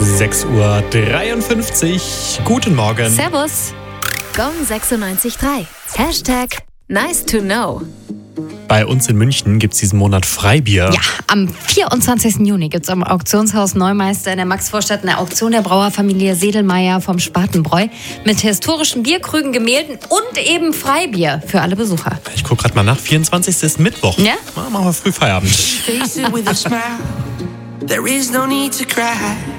6:53 Uhr. Guten Morgen. Servus. Gong 96.3. #Nice to know. Bei uns in München gibt es diesen Monat Freibier. Ja, am 24. Juni gibt es am Auktionshaus Neumeister in der Maxvorstadt eine Auktion der Brauerfamilie Sedelmeier vom Spatenbräu mit historischen Bierkrügen, Gemälden und eben Freibier für alle Besucher. Ich gucke gerade mal nach. 24. ist Mittwoch. Ja? Machen wir früh Feierabend. Face it with a smile. There is no need to cry.